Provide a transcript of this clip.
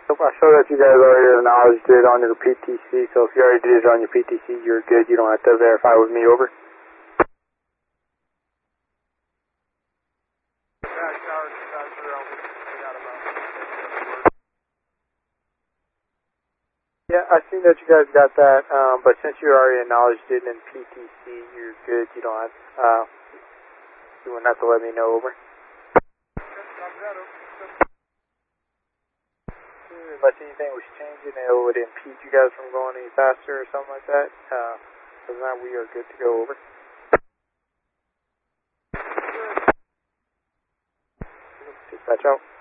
Nope, I saw that you guys already acknowledged it on your PTC, so if you already did it on your PTC, you're good. You don't have to verify with me, over. Yeah, I seen that you guys got that, but since you already acknowledged it in PTC, you're good. You don't have, you wouldn't have to let me know, over. Unless anything was changing, it would impede you guys from going any faster or something like that. Other than that, we are good to go, over. Dispatch out.